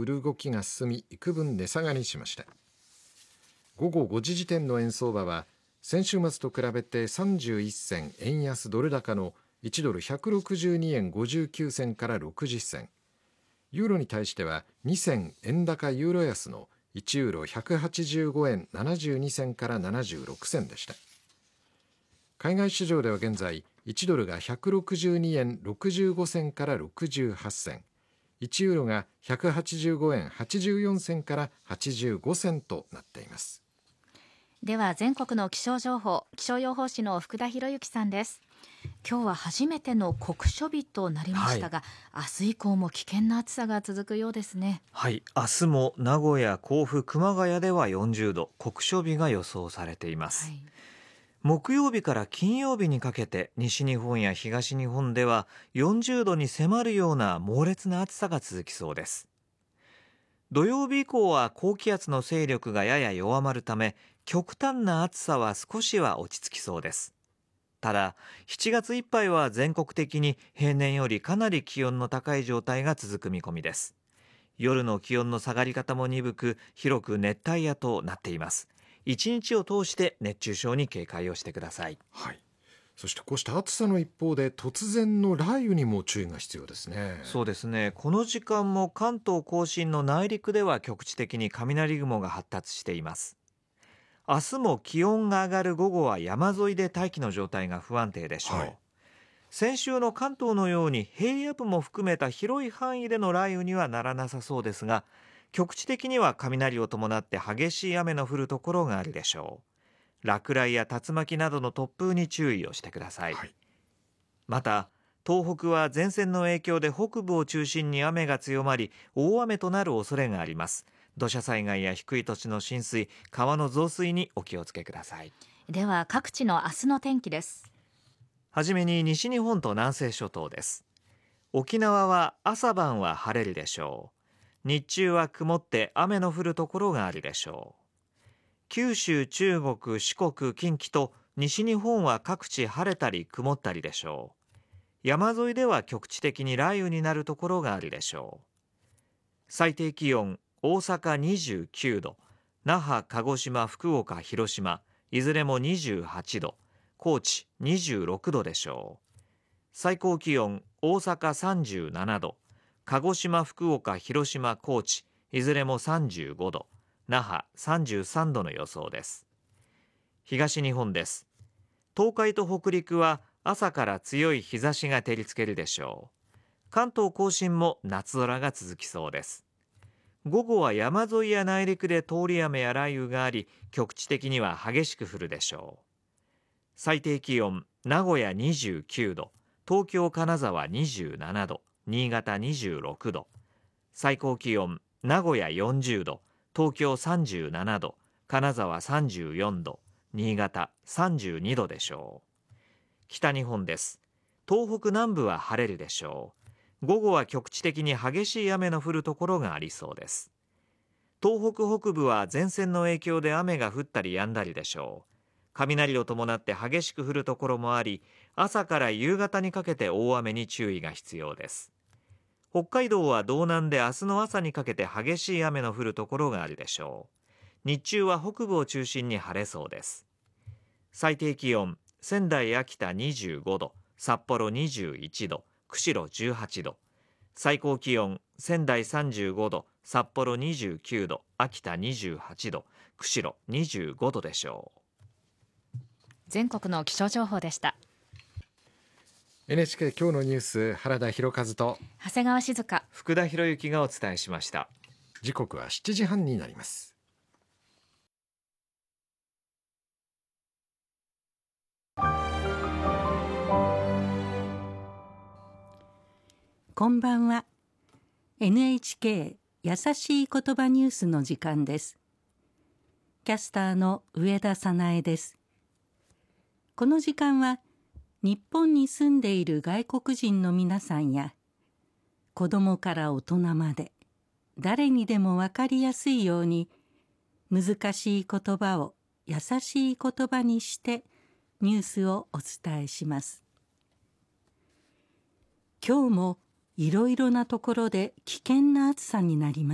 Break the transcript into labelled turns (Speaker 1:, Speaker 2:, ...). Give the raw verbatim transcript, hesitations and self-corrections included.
Speaker 1: 売る動きが進み、幾分値下がりしました。午後ごじ時点の円相場は先週末と比べてさんじゅういっ銭円安ドル高のいちドルひゃくろくじゅうにえんごじゅうきゅう銭からろくじゅっ銭、ユーロに対してはに銭円高ユーロ安のいちユーロひゃくはちじゅうごえんななじゅうに銭からななじゅうろく銭でした。海外市場では現在いちドルがひゃくろくじゅうにえんろくじゅうご銭からろくじゅうはち銭、いちユーロがひゃくはちじゅうごえんはちじゅうよん銭からはちじゅうご銭となっています。
Speaker 2: では全国の気象情報、気象予報士の福田博之さんです。今日は初めての酷暑日となりましたが、はい、明日以降も危険な暑さが続くようですね。
Speaker 3: はい、明日も名古屋、甲府、熊谷ではよんじゅうど、酷暑日が予想されています。はい、木曜日から金曜日にかけて西日本や東日本ではよんじゅうどに迫るような猛烈な暑さが続きそうです。土曜日以降は高気圧の勢力がやや弱まるため、極端な暑さは少しは落ち着きそうです。ただしちがついっぱいは全国的に平年よりかなり気温の高い状態が続く見込みです。夜の気温の下がり方も鈍く、広く熱帯夜となっています。一日を通して熱中症に警戒をしてください。
Speaker 1: はい、そしてこうした暑さの一方で突然の雷雨にも注意が必要ですね。
Speaker 3: そうですね、この時間も関東甲信の内陸では局地的に雷雲が発達しています。明日も気温が上がる午後は山沿いで大気の状態が不安定でしょう。はい、先週の関東のように平野部も含めた広い範囲での雷雨にはならなさそうですが、局地的には雷を伴って激しい雨の降るところがあるでしょう。落雷や竜巻などの突風に注意をしてください。はい、また東北は前線の影響で北部を中心に雨が強まり、大雨となる恐れがあります。土砂災害や低い土地の浸水、川の増水にお気をつけください。
Speaker 2: では各地の明日の天気です。
Speaker 3: はじめに西日本と南西諸島です。沖縄は朝晩は晴れるでしょう。日中は曇って雨の降るところがあるでしょう。九州、中国、四国、近畿と西日本は各地晴れたり曇ったりでしょう。山沿いでは局地的に雷雨になるところがあるでしょう。最低気温、大阪にじゅうきゅうど、那覇、鹿児島、福岡、広島、いずれもにじゅうはちど、高知にじゅうろくどでしょう。最高気温、大阪さんじゅうななど、鹿児島、福岡、広島、高知、いずれもさんじゅうごど、那覇さんじゅうさんどの予想です。東日本です。東海と北陸は朝から強い日差しが照りつけるでしょう。関東甲信も夏空が続きそうです。午後は山沿いや内陸で通り雨や雷雨があり、局地的には激しく降るでしょう。最低気温、名古屋にじゅうきゅうど、東京金沢にじゅうななど、新潟にじゅうろくど、最高気温、名古屋よんじゅうど、東京さんじゅうななど、金沢さんじゅうよんど、新潟さんじゅうにどでしょう。北日本です。東北南部は晴れるでしょう。午後は局地的に激しい雨の降るところがありそうです。東北北部は前線の影響で雨が降ったり止んだりでしょう。雷を伴って激しく降るところもあり、朝から夕方にかけて大雨に注意が必要です。北海道は道南で明日の朝にかけて激しい雨の降るところがあるでしょう。日中は北部を中心に晴れそうです。最低気温、仙台、秋田にじゅうごど、札幌にじゅういちど、釧路じゅうはちど、最高気温、仙台さんじゅうごど、札幌にじゅうきゅうど、秋田にじゅうはちど、釧路にじゅうごどでしょう。
Speaker 2: 全国の気象情報でした。
Speaker 1: エヌエイチケー 今日のニュース、原田博和と
Speaker 2: 長谷川静香、
Speaker 3: 福田博之がお伝えしました。
Speaker 1: 時刻はしちじはんになります。
Speaker 4: こんばんは。 エヌエイチケー 優しい言葉ニュースの時間です。キャスターの上田早苗です。この時間は日本に住んでいる外国人の皆さんや、子どもから大人まで誰にでも分かりやすいように、難しい言葉を優しい言葉にしてニュースをお伝えします。今日もいろいろなところで危険な暑さになりました。